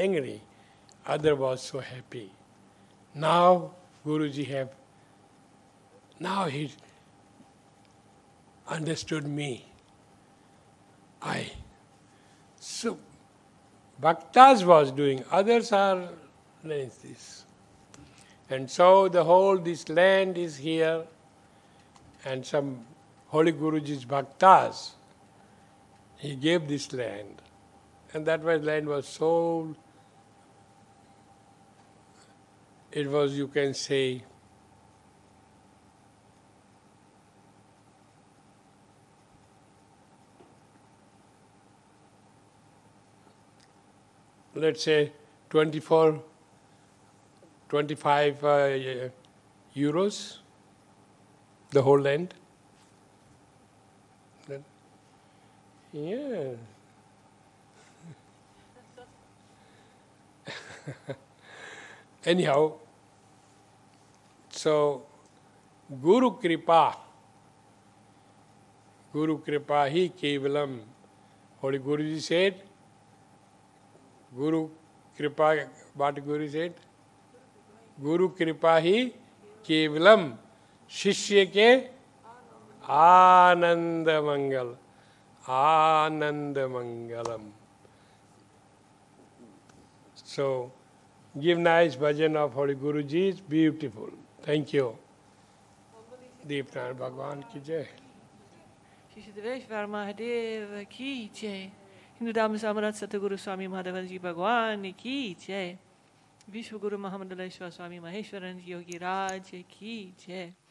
angry, other was so happy. Now Guruji now he understood me. So Bhaktas was doing, others are like this. And so this land is here, and some Holy Guruji's Bhaktas, he gave this land. And that land was sold. It was, you can say, let's say 25 euros, the whole land. Yeah. Anyhow, so Guru Kripa hi kevalam. Holy Guruji said, Guru Kripa, what Guru said? Guru Kripa hi kevalam. Shishya ke Ananda Mangal. Ananda Mangalam. So, give nice bhajan of Holy Guruji, it's beautiful. Thank you. Deepnarayan Bhagwan ki jai. Shri Siddhaveshwar Mahadev ki jai. Hindu Dham Samrat Satguru Swami Madhavanji Bhagwan ki jai. Vishwa Guru Mahamandaleshwar Swami Maheshwaran Yogi Raj ki jai.